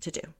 to do.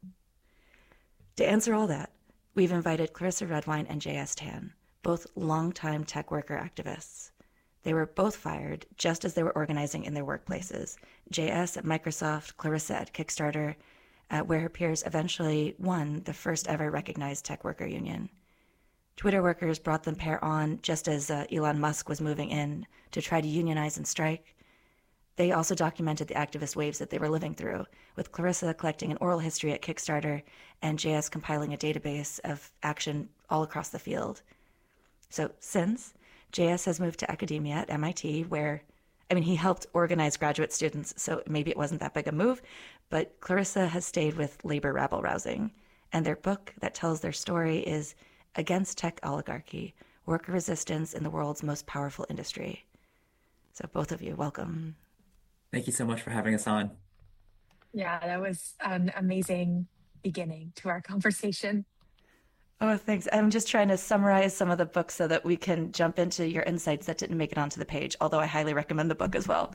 To answer all that, we've invited Clarissa Redwine and J.S. Tan, both longtime tech worker activists. They were both fired just as they were organizing in their workplaces. J.S. at Microsoft, Clarissa at Kickstarter, where her peers eventually won the first ever recognized tech worker union. Twitter workers brought the pair on just as Elon Musk was moving in to try to unionize and strike. They also documented the activist waves that they were living through, with Clarissa collecting an oral history at Kickstarter and JS compiling a database of action all across the field. So since, JS has moved to academia at MIT, where, he helped organize graduate students, so maybe it wasn't that big a move, but Clarissa has stayed with labor rabble-rousing, and their book that tells their story is Against Tech Oligarchy, Worker Resistance in the World's Most Powerful Industry. So both of you, welcome. Thank you so much for having us on. Yeah, that was an amazing beginning to our conversation. Oh, thanks. I'm just trying to summarize some of the books so that we can jump into your insights that didn't make it onto the page, although I highly recommend the book as well.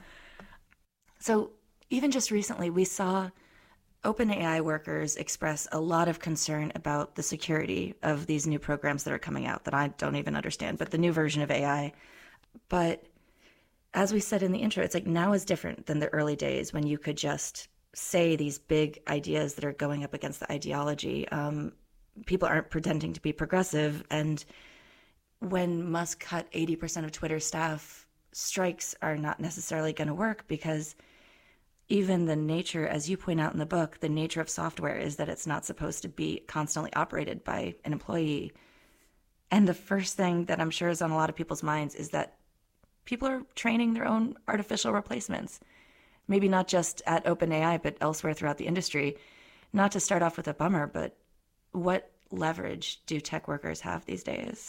So even just recently, we saw OpenAI workers express a lot of concern about the security of these new programs that are coming out that I don't even understand, but the new version of AI. But as we said in the intro, it's like now is different than the early days when you could just say these big ideas that are going up against the ideology. People aren't pretending to be progressive. And when Musk cut 80% of Twitter's staff, strikes are not necessarily going to work because even the nature, as you point out in the book, the nature of software is that it's not supposed to be constantly operated by an employee. And the first thing that I'm sure is on a lot of people's minds is that people are training their own artificial replacements. Maybe not just at OpenAI, but elsewhere throughout the industry. Not to start off with a bummer, but what leverage do tech workers have these days?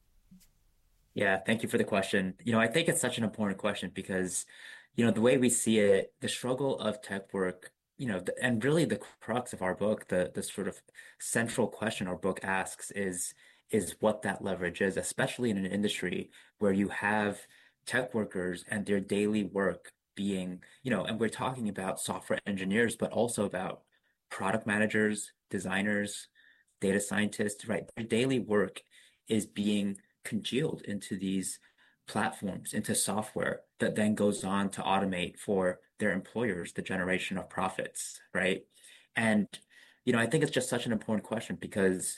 Yeah, thank you for the question. I think it's such an important question because, the way we see it, the struggle of tech work, and really the crux of our book, the sort of central question our book asks is what that leverage is, especially in an industry where you have tech workers and their daily work being, and we're talking about software engineers, but also about product managers, designers, data scientists, right? Their daily work is being congealed into these platforms, into software that then goes on to automate for their employers the generation of profits, right? And, I think it's just such an important question because,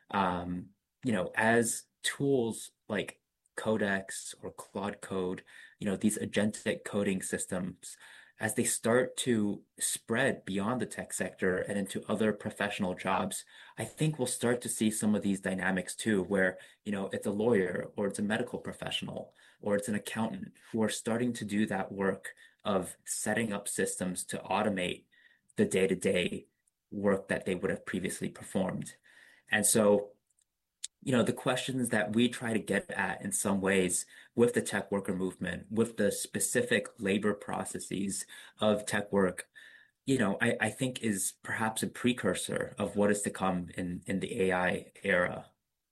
as tools like Codex or Claude Code, these agentic coding systems, as they start to spread beyond the tech sector and into other professional jobs, I think we'll start to see some of these dynamics too, where, it's a lawyer or it's a medical professional or it's an accountant who are starting to do that work of setting up systems to automate the day-to-day work that they would have previously performed. And so, the questions that we try to get at in some ways with the tech worker movement, with the specific labor processes of tech work, I think is perhaps a precursor of what is to come in the AI era.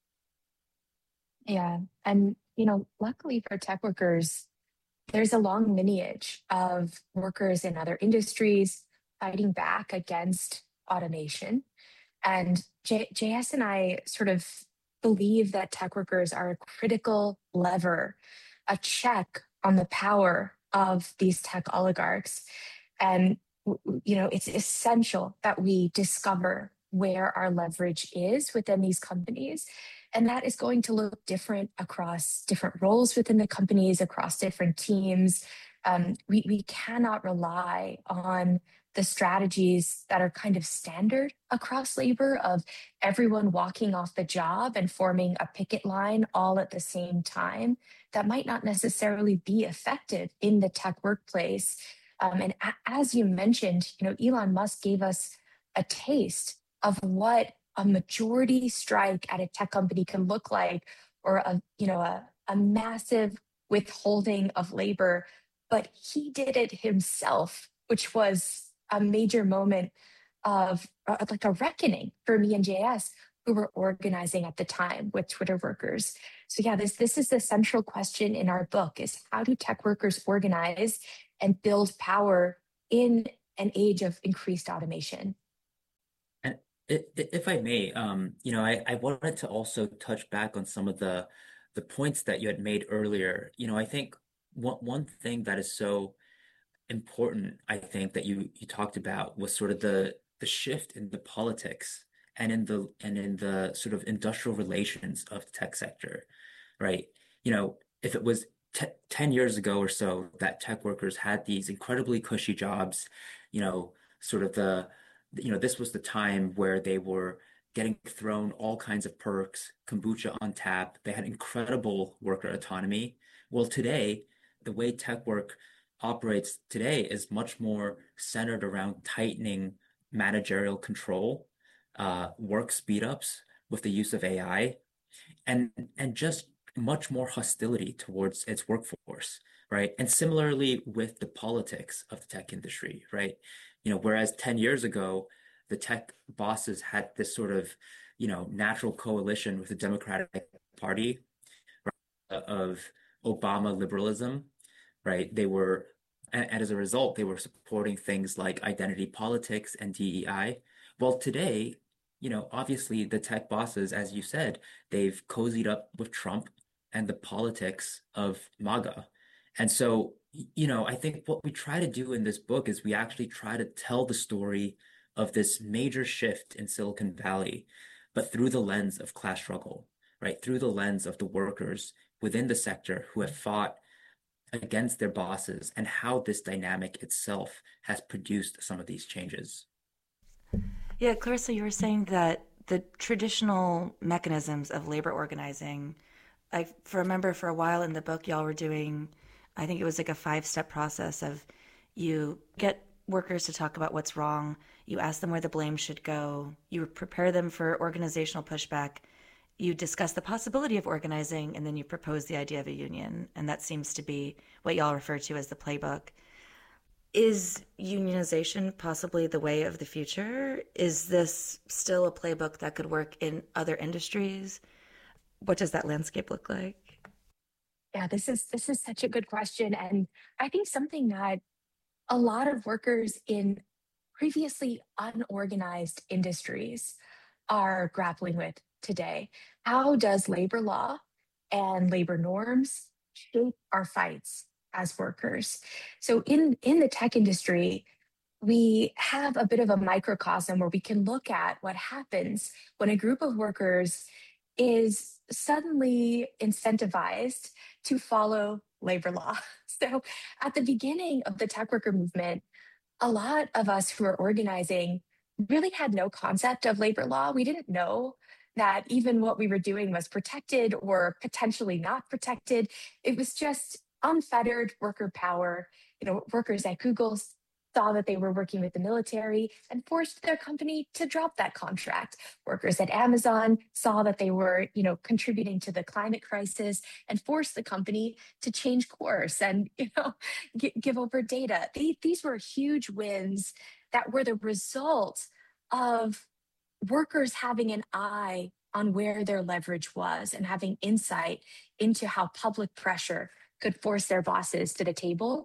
Yeah. And, luckily for tech workers, there's a long lineage of workers in other industries fighting back against automation. And JS and I sort of believe that tech workers are a critical lever, a check on the power of these tech oligarchs. And, it's essential that we discover where our leverage is within these companies. And that is going to look different across different roles within the companies, across different teams. We cannot rely on the strategies that are kind of standard across labor of everyone walking off the job and forming a picket line all at the same time. That might not necessarily be effective in the tech workplace. As you mentioned, Elon Musk gave us a taste of what a majority strike at a tech company can look like, or a massive withholding of labor. But he did it himself, which was a major moment of like a reckoning for me and JS, who were organizing at the time with Twitter workers. So yeah, this is the central question in our book: is how do tech workers organize and build power in an age of increased automation? If I may, I wanted to also touch back on some of the points that you had made earlier. I think one thing that is so important, I think, that you talked about was sort of the shift in the politics and in the sort of industrial relations of the tech sector, right? If it was te 10 years ago or so that tech workers had these incredibly cushy jobs, you know, sort of this was the time where they were getting thrown all kinds of perks, kombucha on tap. They had incredible worker autonomy. Well, today, the way tech work operates today is much more centered around tightening managerial control, work speed ups with the use of AI, and just much more hostility towards its workforce, right? And similarly with the politics of the tech industry, right? Whereas 10 years ago, the tech bosses had this sort of, natural coalition with the Democratic Party of Obama liberalism, right? And as a result, they were supporting things like identity politics and DEI. Well, today, obviously the tech bosses, as you said, they've cozied up with Trump and the politics of MAGA. And so, I think what we try to do in this book is we actually try to tell the story of this major shift in Silicon Valley, but through the lens of class struggle, right? Through the lens of the workers within the sector who have fought against their bosses and how this dynamic itself has produced some of these changes. Yeah, Clarissa, you were saying that the traditional mechanisms of labor organizing, remember for a while in the book, y'all were doing, I think it was like a 5-step process of you get workers to talk about what's wrong, you ask them where the blame should go, you prepare them for organizational pushback, you discuss the possibility of organizing, and then you propose the idea of a union. And that seems to be what y'all refer to as the playbook. Is unionization possibly the way of the future? Is this still a playbook that could work in other industries? What does that landscape look like? Yeah, this is such a good question. And I think something that a lot of workers in previously unorganized industries are grappling with today. How does labor law and labor norms shape our fights as workers? So in the tech industry, we have a bit of a microcosm where we can look at what happens when a group of workers is suddenly incentivized to follow labor law. So at the beginning of the tech worker movement, a lot of us who are organizing really had no concept of labor law. We didn't know that even what we were doing was protected or potentially not protected. It was just unfettered worker power. Workers at Google saw that they were working with the military and forced their company to drop that contract. Workers at Amazon saw that they were, contributing to the climate crisis and forced the company to change course and, give over data. These were huge wins that were the result of workers having an eye on where their leverage was and having insight into how public pressure could force their bosses to the table.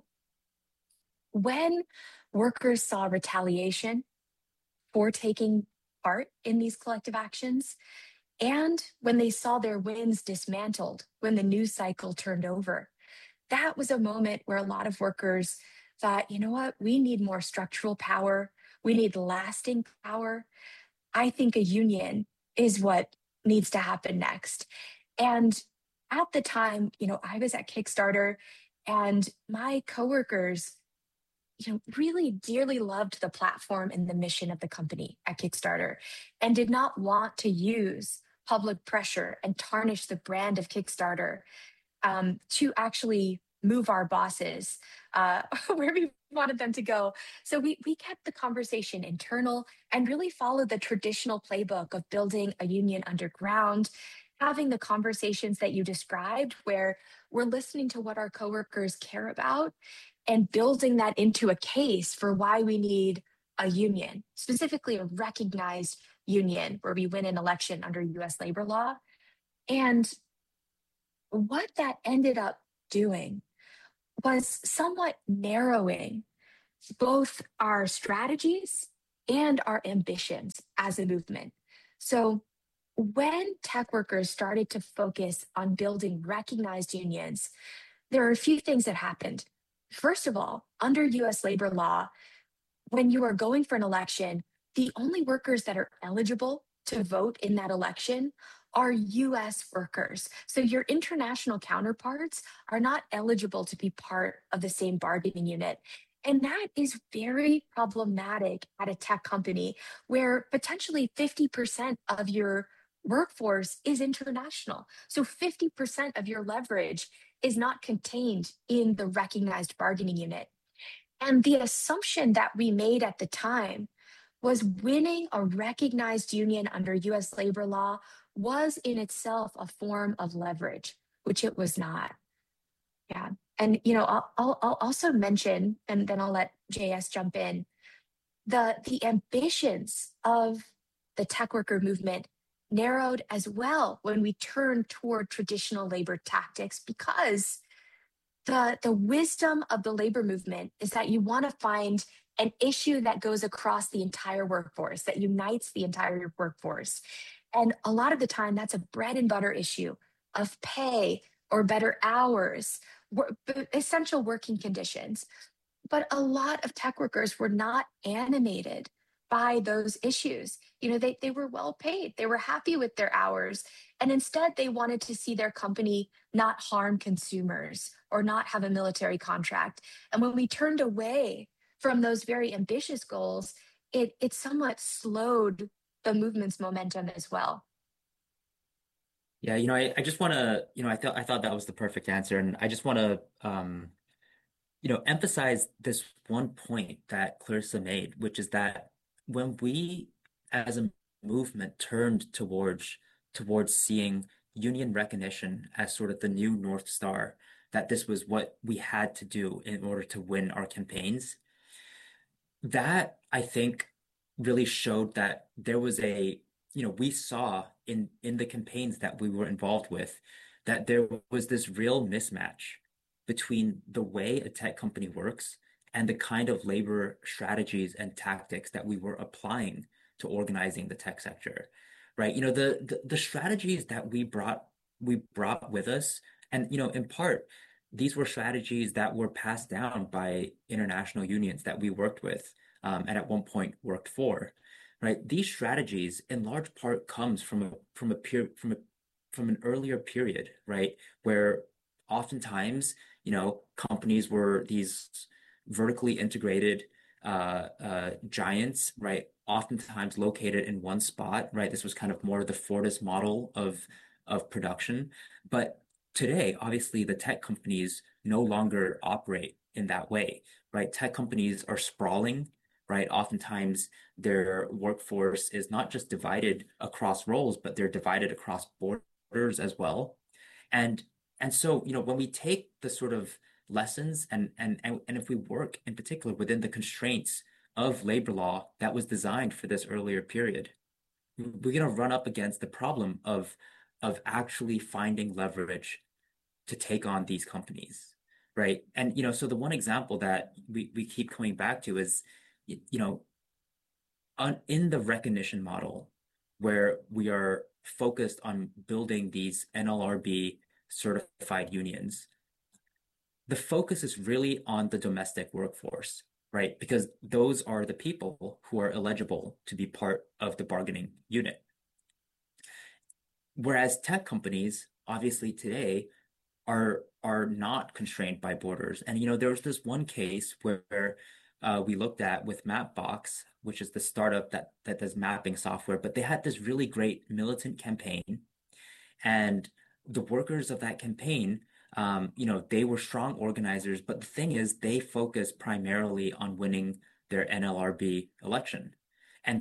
When workers saw retaliation for taking part in these collective actions, and when they saw their wins dismantled, when the news cycle turned over, that was a moment where a lot of workers thought, you know what, we need more structural power. We need lasting power. I think a union is what needs to happen next. And at the time, I was at Kickstarter and my coworkers really dearly loved the platform and the mission of the company at Kickstarter and did not want to use public pressure and tarnish the brand of Kickstarter to actually move our bosses where we wanted them to go. So we kept the conversation internal and really followed the traditional playbook of building a union underground, having the conversations that you described where we're listening to what our coworkers care about and building that into a case for why we need a union, specifically a recognized union where we win an election under US labor law. And what that ended up doing was somewhat narrowing both our strategies and our ambitions as a movement. So when tech workers started to focus on building recognized unions, there are a few things that happened. First of all, under US labor law, when you are going for an election, the only workers that are eligible to vote in that election are US workers. So your international counterparts are not eligible to be part of the same bargaining unit. And that is very problematic at a tech company where potentially 50% of your workforce is international. So 50% of your leverage is not contained in the recognized bargaining unit. And the assumption that we made at the time was winning a recognized union under US labor law was in itself a form of leverage, which it was not. Yeah. And I'll also mention, and then I'll let JS jump in, the ambitions of the tech worker movement narrowed as well when we turned toward traditional labor tactics, because the wisdom of the labor movement is that you want to find an issue that goes across the entire workforce, that unites the entire workforce. And a lot of the time, that's a bread and butter issue of pay or better hours, essential working conditions. But a lot of tech workers were not animated by those issues. They were well paid, they were happy with their hours. And instead, they wanted to see their company not harm consumers or not have a military contract. And when we turned away from those very ambitious goals, it somewhat slowed the movement's momentum as well. Yeah, I just want to, I thought that was the perfect answer, and I just want to, emphasize this one point that Clarissa made, which is that when we, as a movement, turned towards seeing union recognition as sort of the new North Star, that this was what we had to do in order to win our campaigns, that I think really showed that there was we saw in the campaigns that we were involved with, that there was this real mismatch between the way a tech company works and the kind of labor strategies and tactics that we were applying to organizing the tech sector, right? The strategies that we brought with us, and in part, these were strategies that were passed down by international unions that we worked with, and at one point worked for, right? These strategies, in large part, comes from an earlier period, right, where oftentimes, companies were these vertically integrated giants, right? Oftentimes located in one spot, right? This was kind of more the Fordist model of production. But today, obviously, the tech companies no longer operate in that way, right? Tech companies are sprawling, right? Oftentimes, their workforce is not just divided across roles, but they're divided across borders as well. And and so, when we take the sort of lessons and if we work in particular within the constraints of labor law that was designed for this earlier period, we're going to run up against the problem of actually finding leverage to take on these companies, right? And so the one example that we keep coming back to is, you know, in the recognition model, where we are focused on building these NLRB certified unions, the focus is really on the domestic workforce, right? Because those are the people who are eligible to be part of the bargaining unit. Whereas tech companies, obviously today, are not constrained by borders. And there was this one case where we looked at with Mapbox, which is the startup that does mapping software, but they had this really great militant campaign, and the workers of that campaign, they were strong organizers, but the thing is, they focused primarily on winning their NLRB election, and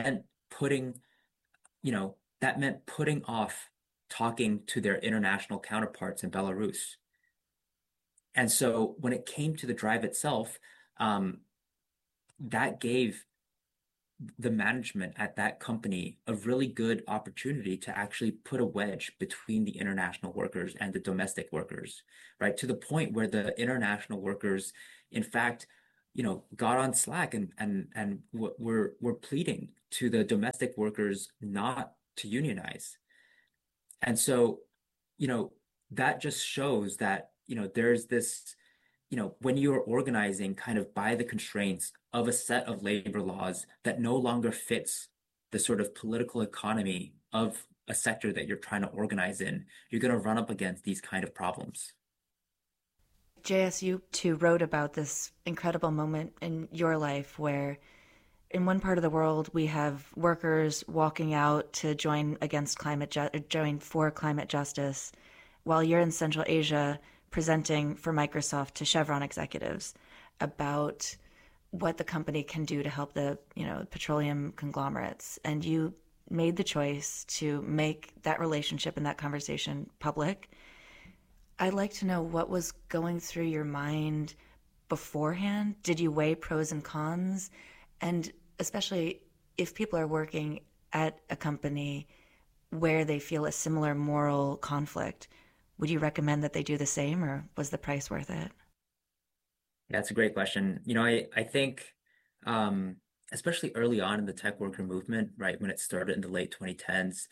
that meant putting off talking to their international counterparts in Belarus. And so when it came to the drive itself, that gave the management at that company a really good opportunity to actually put a wedge between the international workers and the domestic workers, right? To the point where the international workers, in fact, got on Slack and we're pleading to the domestic workers not to unionize. And so, you know, that just shows that, there's this, when you're organizing kind of by the constraints of a set of labor laws that no longer fits the sort of political economy of a sector that you're trying to organize in, you're going to run up against these kind of problems. JSU too wrote about this incredible moment in your life where in one part of the world we have workers walking out to join for climate justice, while you're in Central Asia presenting for Microsoft to Chevron executives about what the company can do to help the petroleum conglomerates, and you made the choice to make that relationship and that conversation public. I'd like to know what was going through your mind beforehand. Did you weigh pros and cons? And especially if people are working at a company where they feel a similar moral conflict, would you recommend that they do the same, or was the price worth it? Yeah, that's a great question. I think, especially early on in the tech worker movement, right, when it started in the late 2010s,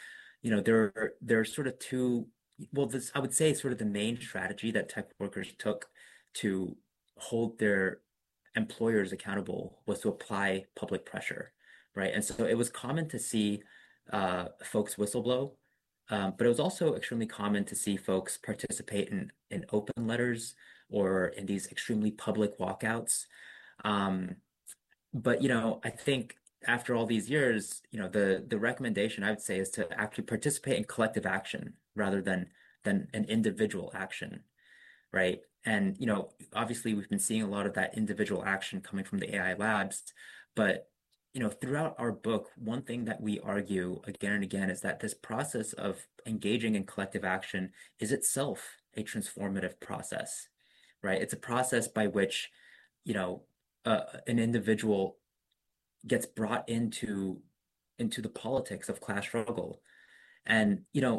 there are sort of two, well, this, I would say sort of the main strategy that tech workers took to hold their employers accountable was to apply public pressure, right? And so it was common to see folks whistleblow, but it was also extremely common to see folks participate in open letters or in these extremely public walkouts. Um, but I think after all these years, the recommendation I would say is to actually participate in collective action rather than an individual action, right? And obviously we've been seeing a lot of that individual action coming from the AI labs, but throughout our book, one thing that we argue again and again is that this process of engaging in collective action is itself a transformative process, right? It's a process by which, you know, an individual gets brought into the politics of class struggle. And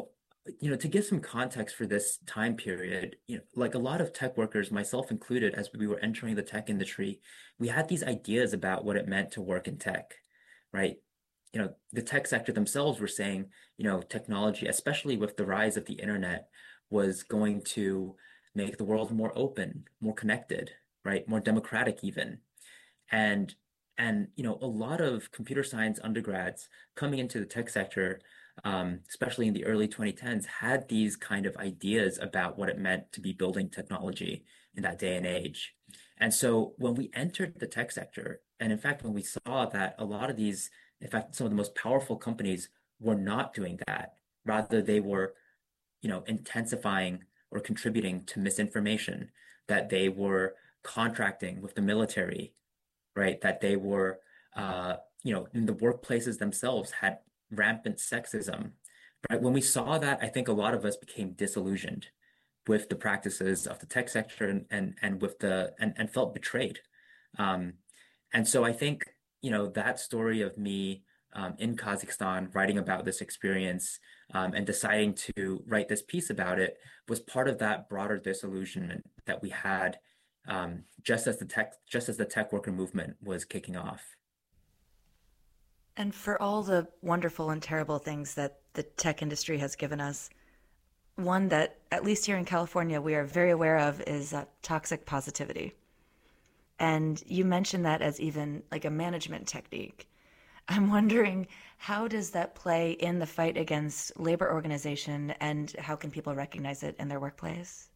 to give some context for this time period, like a lot of tech workers, myself included, as we were entering the tech industry, we had these ideas about what it meant to work in tech, right? The tech sector themselves were saying, technology, especially with the rise of the internet, was going to make the world more open, more connected, right? More democratic even. And a lot of computer science undergrads coming into the tech sector, especially in the early 2010s, had these kind of ideas about what it meant to be building technology in that day and age. And so when we entered the tech sector, and in fact, when we saw that a lot of these, in fact, some of the most powerful companies were not doing that, rather they were, intensifying or contributing to misinformation, that they were contracting with the military, right? That they were, in the workplaces themselves had rampant sexism, right? When we saw that, I think a lot of us became disillusioned with the practices of the tech sector and with and felt betrayed. Um, and so I think, that story of me in Kazakhstan writing about this experience and deciding to write this piece about it was part of that broader disillusionment that we had just as the tech worker movement was kicking off. And for all the wonderful and terrible things that the tech industry has given us, one that, at least here in California, we are very aware of is toxic positivity. And you mentioned that as even like a management technique. I'm wondering, how does that play in the fight against labor organization, and how can people recognize it in their workplace?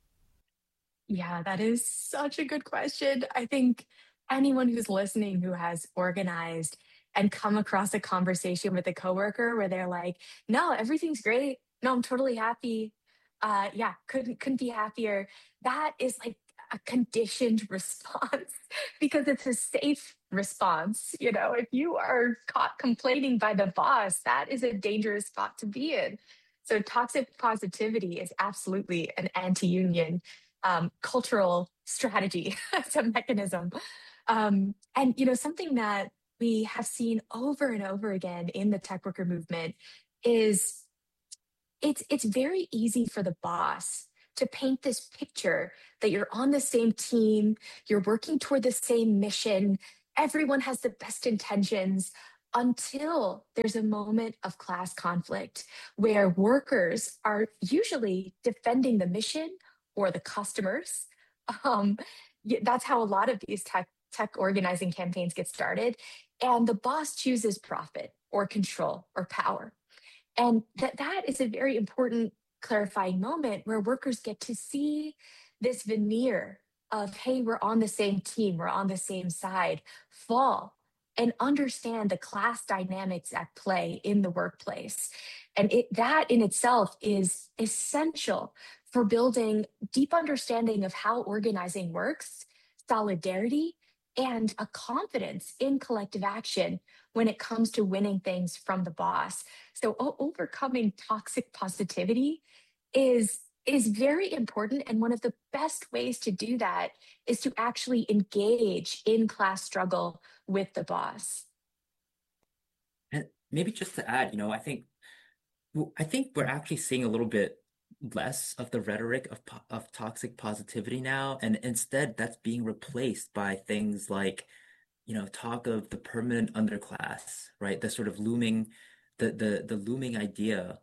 Yeah, that is such a good question. I think anyone who's listening who has organized and come across a conversation with a coworker where they're like, "No, everything's great. No, I'm totally happy. Yeah, couldn't be happier." That is like a conditioned response because it's a safe response. If you are caught complaining by the boss, that is a dangerous spot to be in. So toxic positivity is absolutely an anti-union cultural strategy as a mechanism. And something that we have seen over and over again in the tech worker movement is it's very easy for the boss to paint this picture that you're on the same team, you're working toward the same mission, everyone has the best intentions until there's a moment of class conflict where workers are usually defending the mission or the customers. Um, that's how a lot of these tech organizing campaigns get started. And the boss chooses profit or control or power. And that is a very important clarifying moment where workers get to see this veneer of, hey, we're on the same team, we're on the same side, fall and understand the class dynamics at play in the workplace. And that in itself is essential for building deep understanding of how organizing works, solidarity, and a confidence in collective action when it comes to winning things from the boss. So overcoming toxic positivity is very important, and one of the best ways to do that is to actually engage in class struggle with the boss. And maybe just to add, I think we're actually seeing a little bit less of the rhetoric of toxic positivity now, and instead that's being replaced by things like, talk of the permanent underclass, right? The sort of looming, the looming idea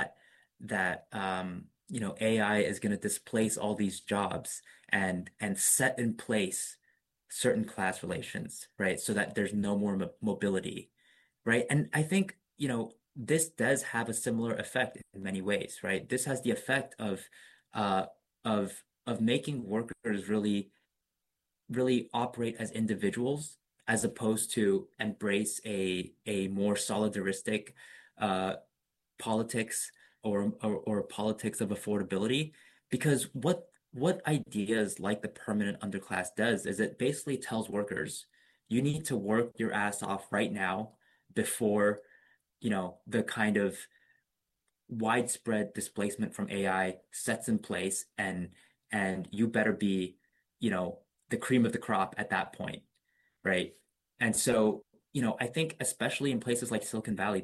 that AI is going to displace all these jobs and set in place certain class relations, right? So that there's no more mobility, right? And I think, this does have a similar effect in many ways, right? This has the effect uh of making workers really operate as individuals as opposed to embrace a more solidaristic uh politics or politics of affordability. Because what ideas like the permanent underclass does is it basically tells workers you need to work your ass off right now before the kind of widespread displacement from AI sets in place, and you better be, the cream of the crop at that point, right? And so, I think especially in places like Silicon Valley,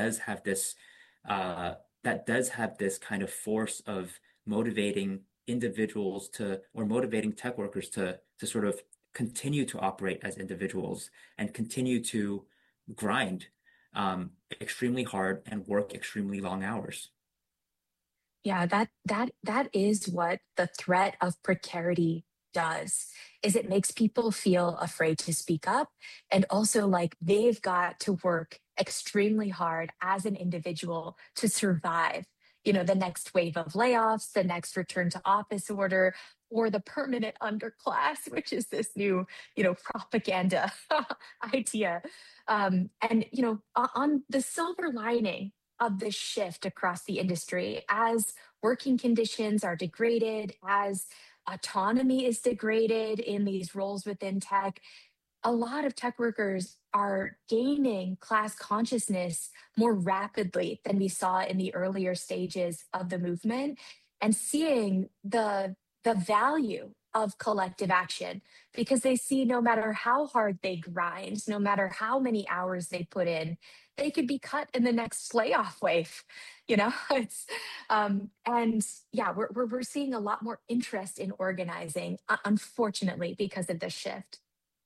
uh that does have this kind of force of motivating individuals to, or motivating tech workers to sort of continue to operate as individuals and continue to grind extremely hard and work extremely long hours. Yeah, that is what the threat of precarity does, is it makes people feel afraid to speak up, and also like they've got to work extremely hard as an individual to survive, the next wave of layoffs, the next return to office order, or the permanent underclass, which is this new, propaganda idea. And on the silver lining of this shift across the industry, as working conditions are degraded, as autonomy is degraded in these roles within tech, a lot of tech workers are gaining class consciousness more rapidly than we saw in the earlier stages of the movement, and seeing the value of collective action, because they see no matter how hard they grind, no matter how many hours they put in, they could be cut in the next layoff wave. It's and yeah, we're seeing a lot more interest in organizing, unfortunately, because of this shift.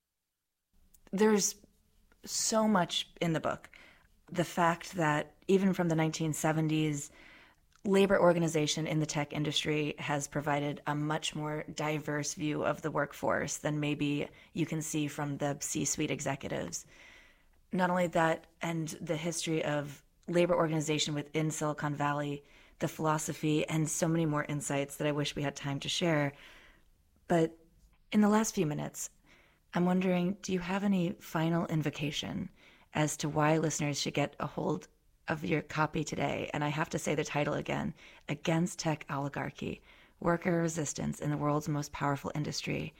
There's so much in the book. The fact that even from the 1970s, labor organization in the tech industry has provided a much more diverse view of the workforce than maybe you can see from the C-suite executives. Not only that, and the history of labor organization within Silicon Valley, the philosophy, and so many more insights that I wish we had time to share. But in the last few minutes, I'm wondering, do you have any final invocation as to why listeners should get a hold of your copy today? And I have to say the title again: Against Tech Oligarchy, Worker Resistance in the World's Most Powerful Industry.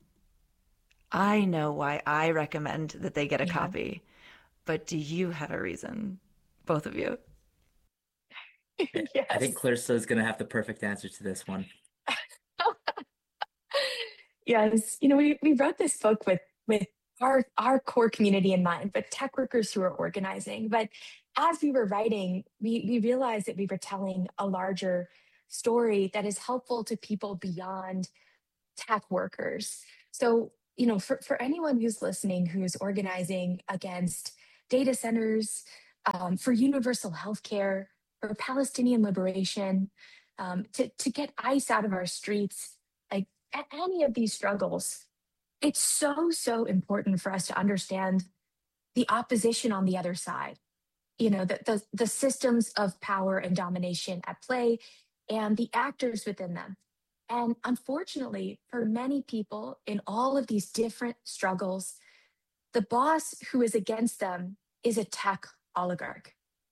I know why I recommend that they get a copy, but do you have a reason, both of you? I think Yes. Clarissa is going to have the perfect answer to this one. Yes, we wrote this book with our core community in mind, but tech workers who are organizing. But as we were writing, we realized that we were telling a larger story that is helpful to people beyond tech workers. So, for anyone who's listening, who's organizing against data centers, for universal healthcare, for Palestinian liberation, to get ICE out of our streets, like any of these struggles, it's so important for us to understand the opposition on the other side. The systems of power and domination at play and the actors within them. And unfortunately, for many people in all of these different struggles, the boss who is against them is a tech oligarch.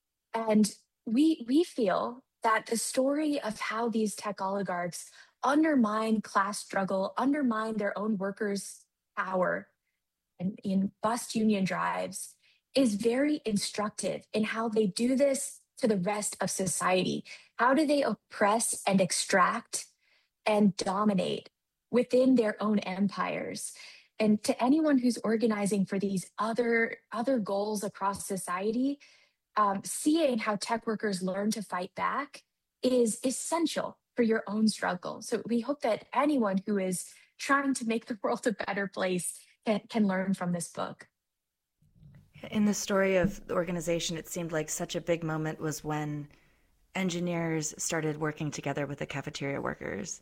And we feel that the story of how these tech oligarchs undermine class struggle, undermine their own workers' power, and bust union drives is very instructive in how they do this to the rest of society. How do they oppress and extract and dominate within their own empires? And to anyone who's organizing for these other goals across society, seeing how tech workers learn to fight back is essential for your own struggle. So we hope that anyone who is trying to make the world a better place can learn from this book. In the story of the organization, it seemed like such a big moment was when engineers started working together with the cafeteria workers.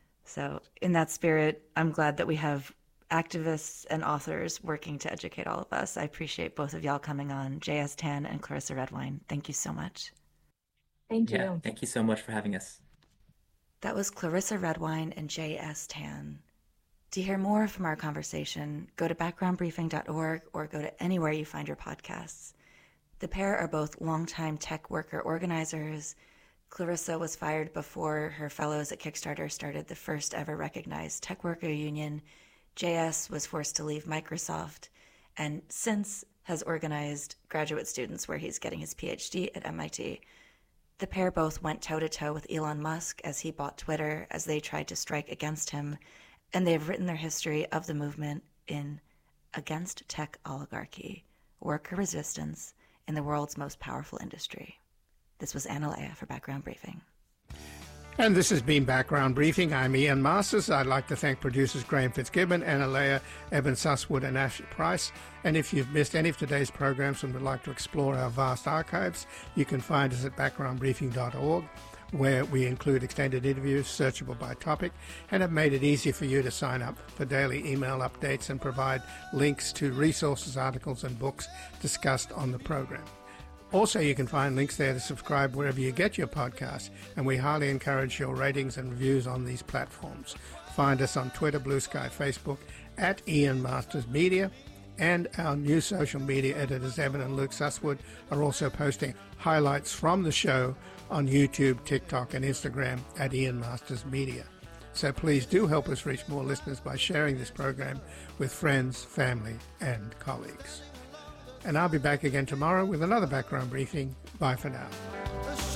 So in that spirit, I'm glad that we have activists and authors working to educate all of us. I appreciate both of y'all coming on, J.S. Tan and Clarissa Redwine. Thank you so much. Thank you. Yeah, thank you so much for having us. That was Clarissa Redwine and J.S. Tan. To hear more from our conversation, go to backgroundbriefing.org or go to anywhere you find your podcasts. The pair are both longtime tech worker organizers. Clarissa was fired before her fellows at Kickstarter started the first ever recognized tech worker union. JS was forced to leave Microsoft and since has organized graduate students where he's getting his PhD at MIT. The pair both went toe-to-toe with Elon Musk as he bought Twitter as they tried to strike against him, and they've written their history of the movement in Against Tech Oligarchy, Worker Resistance in the World's Most Powerful Industry. This was Anna Leah for Background Briefing. And this has been Background Briefing. I'm Ian Masters. I'd like to thank producers Graham Fitzgibbon, Anna Leah, Evan Susswood and Ashley Price. And if you've missed any of today's programs and would like to explore our vast archives, you can find us at backgroundbriefing.org, where we include extended interviews searchable by topic and have made it easy for you to sign up for daily email updates and provide links to resources, articles and books discussed on the program. Also, you can find links there to subscribe wherever you get your podcasts, and we highly encourage your ratings and reviews on these platforms. Find us on Twitter, Blue Sky, Facebook, at Ian Masters Media, and our new social media editors, Evan and Luke Susswood, are also posting highlights from the show on YouTube, TikTok, and Instagram at Ian Masters Media. So please do help us reach more listeners by sharing this program with friends, family, and colleagues. And I'll be back again tomorrow with another Background Briefing. Bye for now.